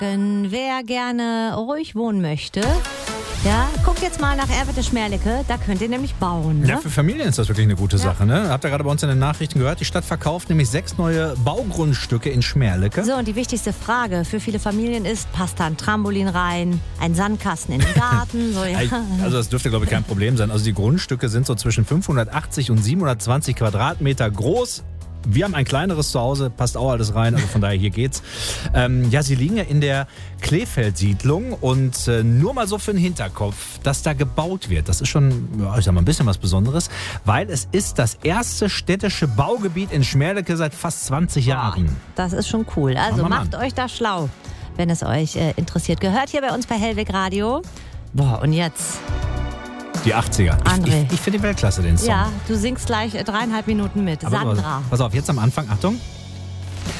Wer gerne ruhig wohnen möchte, ja, guckt jetzt mal nach Erwitte-Schmerlecke, da könnt ihr nämlich bauen. Ne? Ja, für Familien ist das wirklich eine gute Sache. Ne? Habt ihr gerade bei uns in den Nachrichten gehört, die Stadt verkauft nämlich 6 neue Baugrundstücke in Schmerlecke. So, und die wichtigste Frage für viele Familien ist, passt da ein Trampolin rein, ein Sandkasten in den Garten? So, ja. Also das dürfte, glaube ich, kein Problem sein. Also die Grundstücke sind so zwischen 580 und 720 Quadratmeter groß. Wir haben ein kleineres zu Hause, passt auch alles rein, also von daher hier geht's. Ja, sie liegen ja in der Kleefeld-Siedlung und nur mal so für den Hinterkopf, dass da gebaut wird. Das ist schon, ja, ich sag mal, ein bisschen was Besonderes, weil es ist das erste städtische Baugebiet in Schmerlecke seit fast 20 Jahren. Das ist schon cool. Also macht euch da schlau, wenn es euch interessiert. Gehört hier bei uns bei Hellweg Radio. Boah, und jetzt... Die 80er. André. Ich finde die Weltklasse, den Song. Ja, du singst gleich 3,5 Minuten mit. Aber Sandra. pass auf, jetzt am Anfang, Achtung.